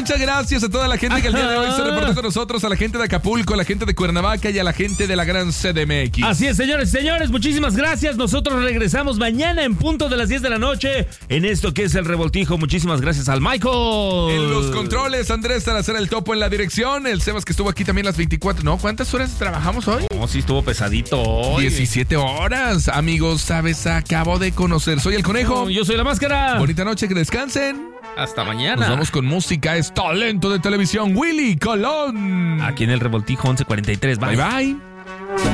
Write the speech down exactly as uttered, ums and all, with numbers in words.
muchas gracias a toda la gente que el día de hoy se reportó con nosotros, a la gente de Acapulco, a la gente de Cuernavaca y a la gente de la gran C D M X. Así es, señores, señores, muchísimas gracias. Nosotros regresamos mañana en punto de las diez de la noche en esto que es El Revoltijo. Muchísimas gracias al Michael. En los controles, Andrés Salazar, el topo en la dirección, el Sebas que estuvo aquí también las veinticuatro. ¿No? ¿Cuántas horas trabajamos hoy? No, sí estuvo pesadito hoy. diecisiete horas. Amigos, sabes, acabo de conocer. Soy el Conejo. No, yo soy la Máscara. Bonita noche, que descansen. Hasta mañana. Nos vamos con música, es talento de televisión. Willy Colón. Aquí en El Revoltijo once cuarenta y tres. Bye, Bye, bye.